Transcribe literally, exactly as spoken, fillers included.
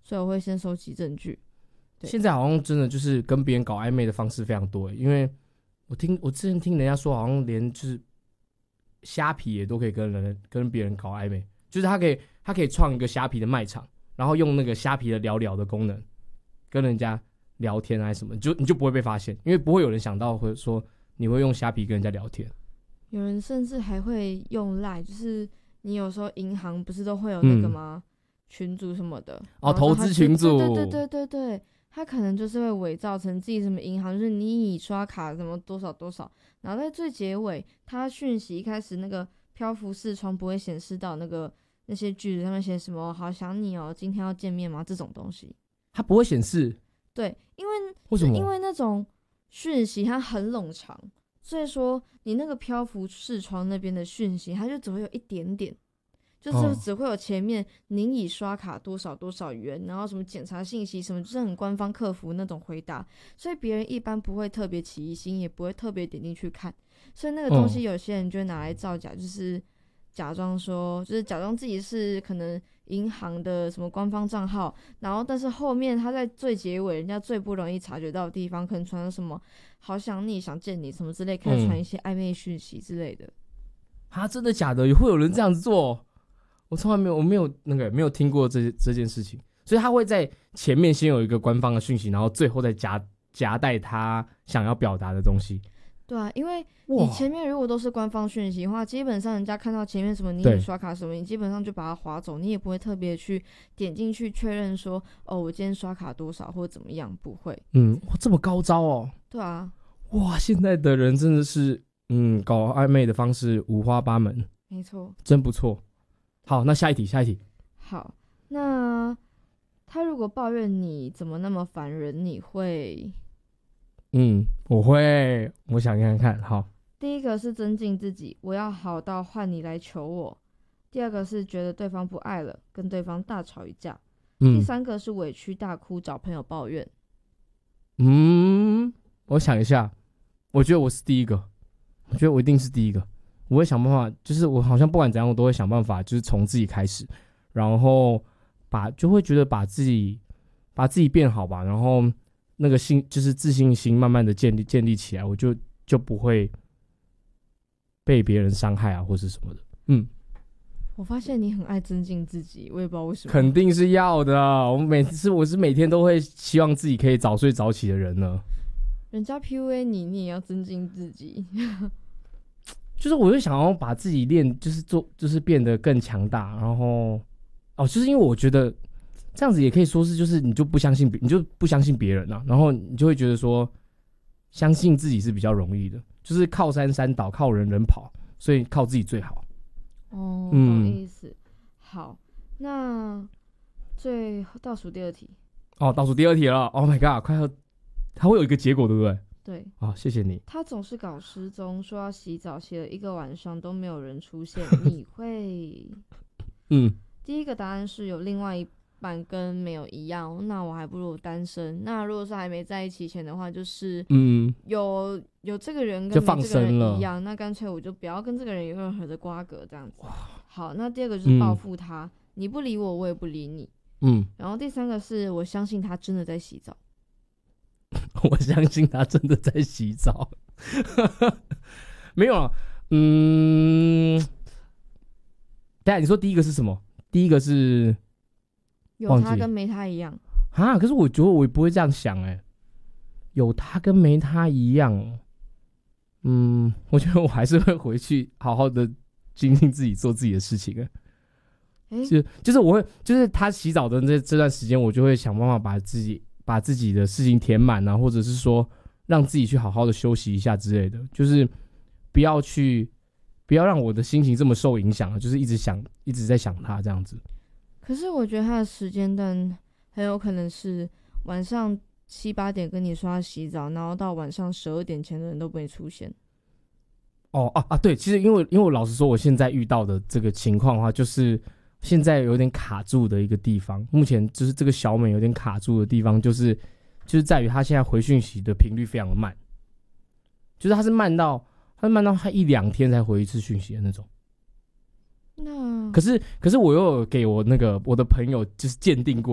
所以我会先收集证据。 现在好像真的就是跟别人搞暧昧的方式非常多，因为我听我之前听人家说，好像连就是虾皮也都可以跟人跟别人搞暧昧，就是他可以他可以创一个虾皮的卖场，然后用那个虾皮的聊聊的功能跟人家聊天还是什么，就你就不会被发现，因为不会有人想到会说你会用虾皮跟人家聊天。 有人甚至还会用 Line， 就是你有时候银行不是都会有那个吗？嗯、群组什么的哦，投资群组， 对对对对对，他可能就是会伪造成自己什么银行，就是你已刷卡什么多少多少，然后在最结尾，他讯息一开始那个漂浮视窗不会显示到那个那些句子上面写什么好想你哦，今天要见面吗？这种东西， 它不会显示。 对，因为为什么？ 因为那种讯息它很冗长，所以说你那个漂浮视窗那边的讯息，它就只会有一点点。就是只会有前面您已刷卡多少多少元，然后什么检查信息什么，就是很官方客服那种回答，所以别人一般不会特别起疑心，也不会特别点进去看，所以那个东西有些人就会拿来造假，就是假装说，就是假装自己是可能银行的什么官方账号，然后但是后面他在最结尾，人家最不容易察觉到的地方，可能传什么好想你、想见你什么之类，开始传一些暧昧讯息之类的。 啊，真的假的？也会有人这样子做？我从来没有，我没有那个没有听过这这件事情，所以他会在前面先有一个官方的讯息，然后最后再夹夹带他想要表达的东西。 对啊，因为你前面如果都是官方讯息的话，基本上人家看到前面什么你已刷卡什么，你基本上就把它划走，你也不会特别去点进去确认说，哦，我今天刷卡多少或者怎么样，不会。 嗯，哇，这么高招哦。 对啊。 哇，现在的人真的是，嗯，搞暧昧的方式五花八门。 没错。 真不错。好，那下一题，下一题。 好，那他如果抱怨你怎么那么烦人，你会？ 嗯，我会，我想看看。好， 第一个是增进自己，我要好到换你来求我；第二个是觉得对方不爱了，跟对方大吵一架；嗯、第三个是委屈大哭找朋友抱怨。 嗯，我想一下，我觉得我是第一个，我觉得我一定是第一个。我会想办法，就是我好像不管怎样，我都会想办法，就是从自己开始，然后把就会觉得把自己把自己变好吧，然后那个心就是自信心慢慢的建立建立起来，我就就不会被别人伤害啊，或是什么的。嗯， 我发现你很爱增进自己，我也不知道为什么。 肯定是要的，我每次我是每天都会希望自己可以早睡早起的人呢。 人家 P U A 你，你也要增进自己。 就是我就想要把自己练，就是做，就是变得更强大，然后哦，就是因为我觉得这样子也可以说是，就是你就不相信别，你就不相信别人啊，然后你就会觉得说，相信自己是比较容易的，就是靠山山倒，靠人人跑，所以靠自己最好。 哦，懂意思。嗯、好，那最倒数第二题。 哦，倒数第二题了 ，Oh my god， 快要，它会有一个结果，对不对？ 对啊、哦，谢谢你。 他总是搞失踪，说要洗澡，洗了一个晚上都没有人出现，你会？ 嗯， 第一个答案是有另外一半跟没有一样，那我还不如单身。那如果是还没在一起前的话，就是嗯，有有这个人跟没这个人一样，那干脆我就不要跟这个人有任何的瓜葛，这样子。好，那第二个就是报复他、嗯，你不理我，我也不理你。嗯，然后第三个是我相信他真的在洗澡。 我相信他真的在洗澡，没有啊，嗯，等一下你说第一个是什么？第一个是有他跟没他一样啊？可是我觉得我也不会这样想哎、欸，有他跟没他一样，嗯，我觉得我还是会回去好好的精进自己，做自己的事情哎、欸，欸、就就是我会，就是他洗澡的这这段时间，我就会想办法把自己。把自己的事情填满啊，或者是说让自己去好好的休息一下之类的，就是不要去，不要让我的心情这么受影响，就是一直想，一直在想他这样子。 可是我觉得他的时间段很有可能是晚上七八点跟你说他洗澡，然后到晚上十二点前的人都不会出现。 哦啊啊，对，其实因为因为我老实说，我现在遇到的这个情况的话，就是现在有点卡住的一个地方，目前就是这个小美有点卡住的地方，就是就是在于她现在回讯息的频率非常的慢，就是她是慢到她是慢到她一两天才回一次讯息的那种。那可是可是我又有给我那个我的朋友就是鉴定过，